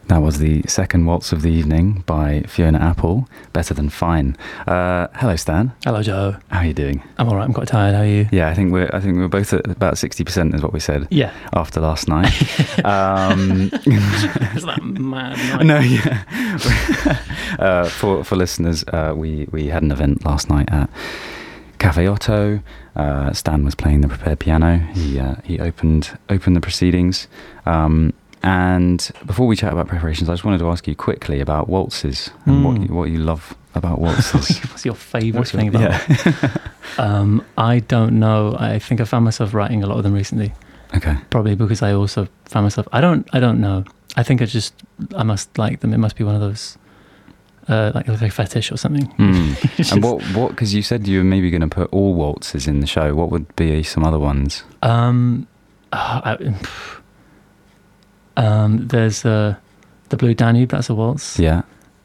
That was the second waltz of the evening by Fiona Apple, Better Than Fine. Hello, Stan. Hello, Joe. How are you doing? I'm all right. I'm quite tired. How are you? Yeah, I think we're both at about 60% is what we said. Yeah. After last night. Is that mad night? No, yeah. For listeners, we had an event last night at Cafe Otto. Stan was playing the prepared piano. He opened the proceedings. And before we chat about preparations, I just wanted to ask you quickly about waltzes and what you love about waltzes. What's your favourite thing about waltzes? I don't know. I think I found myself writing a lot of them recently. Okay. Probably because I also found myself... I don't know. I think I must like them. It must be one of those... like a fetish or something. And what? Because you said you were maybe going to put all waltzes in the show. What would be some other ones? There's the Blue Danube. That's a waltz. Yeah.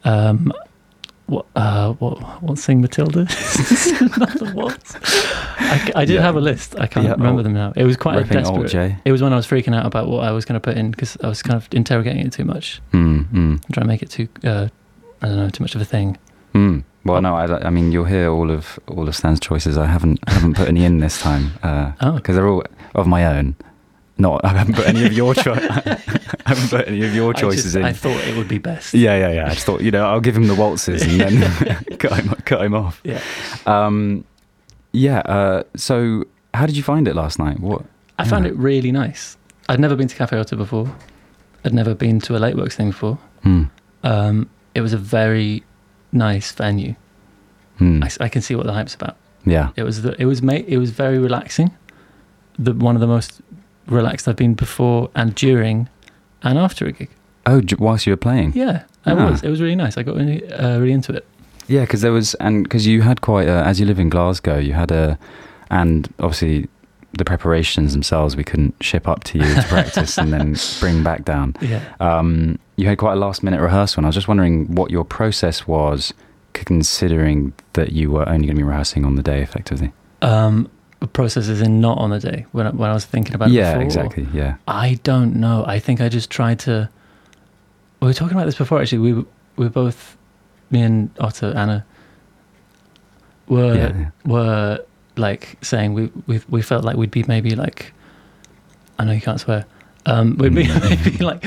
What Sing Matilda? Another waltz. I did have a list. I can't remember them now. It was quite Ripping desperate. Alt J. It was when I was freaking out about what I was going to put in because I was kind of interrogating it too much. Trying to make it too. I don't know, too much of a thing. Well, no, I mean, you'll hear all of Stan's choices. I haven't put any in this time because they're all of my own. I haven't put any of your choices in. I thought it would be best. Yeah. I just thought, I'll give him the waltzes and then cut him off. Yeah. So, how did you find it last night? I found it really nice. I'd never been to Cafe Otto before. I'd never been to a late works thing before. It was a very nice venue. I can see what the hype's about. Yeah. It was very relaxing. One of the most relaxed I've been before and during and after a gig. Oh, whilst you were playing? Yeah, I was. It was really nice. I got really into it. Yeah, because you had quite as you live in Glasgow, you had and obviously the preparations themselves we couldn't ship up to you to practice and then bring back down. Yeah. You had quite a last minute rehearsal, and I was just wondering what your process was, considering that you were only going to be rehearsing on the day, effectively. Process is in not on the day when I was thinking about it before. Yeah, exactly. Yeah. I don't know. I think I just tried to. We were talking about this before. Actually, we were both, me and Otto, Anna, were like saying we felt like we'd be maybe like, I know you can't swear. We'd be maybe like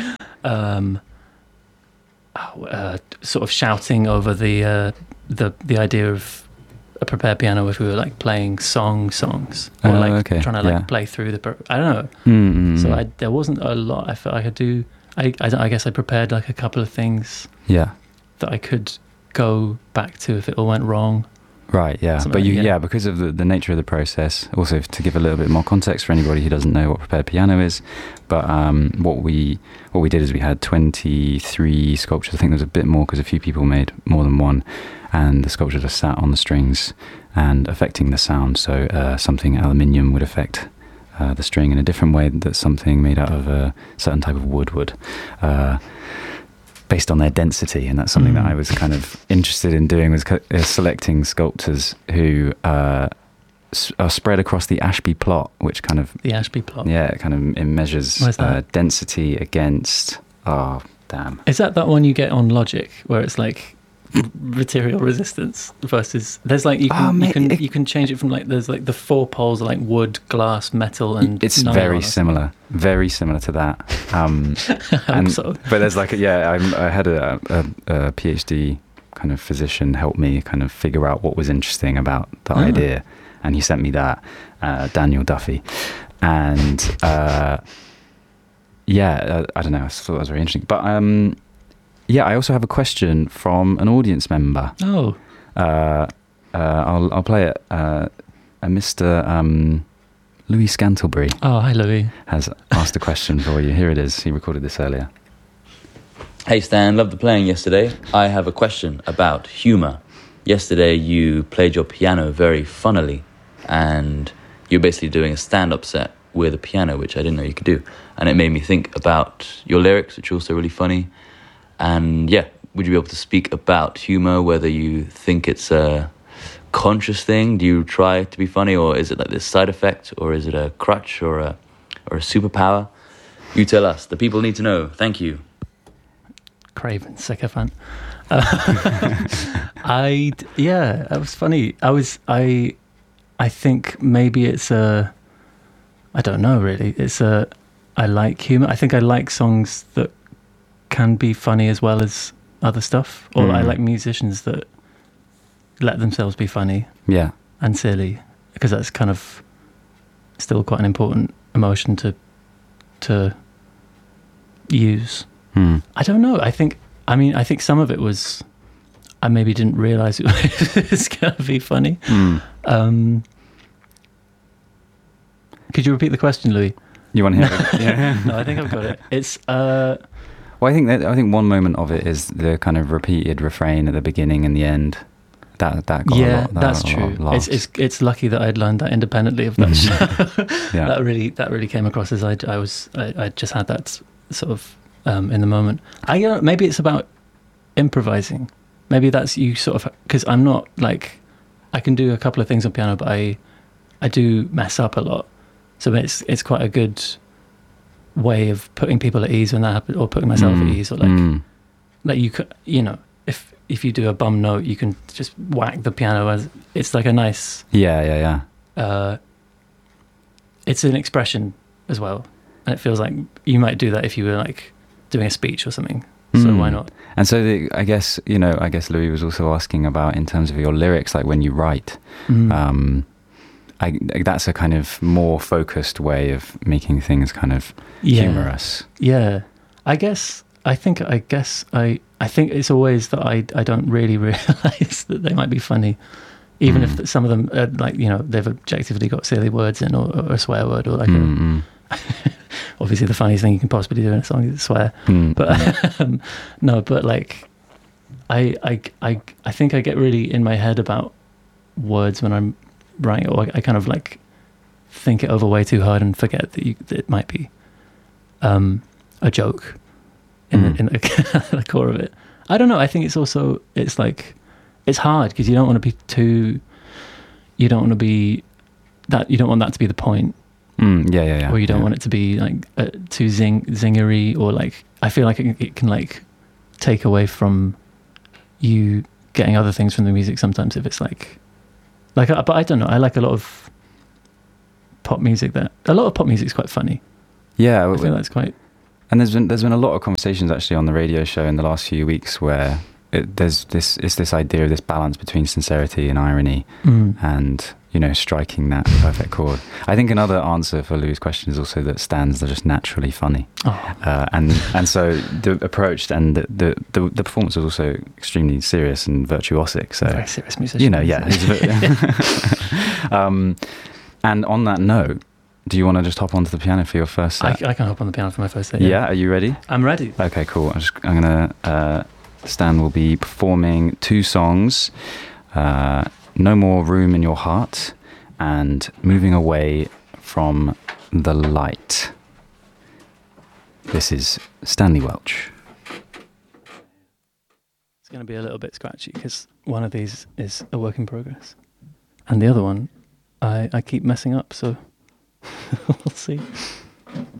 sort of shouting over the idea of a prepared piano if we were like playing songs or trying to play through I don't know. So there wasn't a lot I felt I could do. I guess I prepared like a couple of things that I could go back to if it all went wrong. Right, yeah. But because of the nature of the process, also to give a little bit more context for anybody who doesn't know what prepared piano is, but what we did is we had 23 sculptures. I think there was a bit more because a few people made more than one, and the sculpture just sat on the strings and affecting the sound. So something aluminium would affect the string in a different way that something made out of a certain type of wood would. Based on their density, and that's something that I was kind of interested in doing, was selecting sculptors who are spread across the Ashby plot, which kind of... The Ashby plot? Yeah, it measures density against... Oh, damn. Is that one you get on Logic, where it's like material resistance versus... There's like, you can change it from like, there's like the 4 poles are like wood, glass, metal, and... It's very similar to that. But there's like, I had a PhD kind of physician help me kind of figure out what was interesting about the idea, and he sent me that, Daniel Duffy, and I don't know, I thought that was very interesting. But I also have a question from an audience member. I'll play it. Mr. Louis Scantlebury. Oh, hi, Louis. Has asked a question for you. Here it is. He recorded this earlier. Hey, Stan. Loved the playing yesterday. I have a question about humour. Yesterday, you played your piano very funnily, and you're basically doing a stand-up set with a piano, which I didn't know you could do. And it made me think about your lyrics, which are also really funny. And would you be able to speak about humour, whether you think it's a conscious thing? Do you try to be funny, or is it like this side effect, or is it a crutch or a superpower? You tell us. The people need to know. Thank you. craven sycophant. That was funny. I think maybe it's I don't know really. I like humour. I think I like songs that can be funny as well as other stuff. Or I like musicians that let themselves be funny. Yeah. And silly. Because that's kind of still quite an important emotion to use. I don't know. I think some of it was I maybe didn't realise it was going to be funny. Could you repeat the question, Louis? You want to hear it? Yeah. No, I think I've got it. It's well, I think one moment of it is the kind of repeated refrain at the beginning and the end. That got a lot, that's true. It's lucky that I'd learned that independently of that show. Yeah. that really came across as I just had that sort of in the moment. Maybe it's about improvising. Maybe that's you sort of, because I'm not like, I can do a couple of things on piano, but I do mess up a lot. So it's quite a good way of putting people at ease when that happens, or putting myself at ease, or like you could, if you do a bum note, you can just whack the piano as it's like a nice it's an expression as well, and it feels like you might do that if you were like doing a speech or something. So why not? And so I guess Louis was also asking about, in terms of your lyrics, like when you write, that's a kind of more focused way of making things kind of humorous. Yeah, I think it's always that I don't really realise that they might be funny, even if some of them are like, they've objectively got silly words in, or a swear word, or like obviously the funniest thing you can possibly do in a song is swear. But no, but like I think I get really in my head about words when I'm writing, or I kind of like think it over way too hard and forget that it might be a joke in the core of it. I don't know. I think it's like it's hard because you don't want to be too. You don't want to be that. You don't want that to be the point. Yeah. Or you don't want it to be like too zingery, or like I feel like it can like take away from you getting other things from the music sometimes if it's like. But I don't know. I like a lot of pop music. A lot of pop music is quite funny. Yeah, I feel that's quite. And there's been a lot of conversations actually on the radio show in the last few weeks where there's this idea of this balance between sincerity and irony, and striking that perfect chord. I think another answer for Louis' question is also that Stans are just naturally funny, and so the approach and the performance was also extremely serious and virtuosic. So very serious musician. And on that note, do you want to just hop onto the piano for your first set? I can hop on the piano for my first set. Yeah, are you ready? I'm ready. Okay, cool. I'm gonna. Stan will be performing 2 songs. No More Room in Your Heart and Moving Away from the Light. This is Stanley Welch. It's going to be a little bit scratchy because one of these is a work in progress, and the other one I keep messing up, so we'll see.